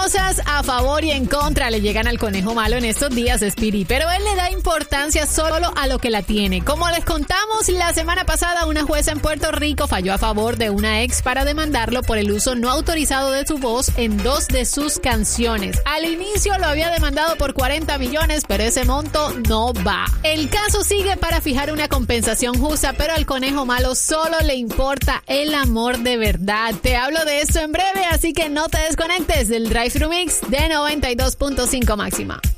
Cosas a favor y en contra le llegan al conejo malo en estos días, Speedy, pero él le da importancia solo a lo que la tiene. Como les contamos la semana pasada, una jueza en Puerto Rico falló a favor de una ex para demandarlo por el uso no autorizado de su voz en 2 de sus canciones. Al inicio lo había demandado por 40 millones, pero ese monto no va. El caso sigue para fijar una compensación justa, pero al conejo malo solo le importa el amor de verdad. Te hablo de esto en breve, así que no te desconectes del Drive Thru Mix de 92.5 máxima.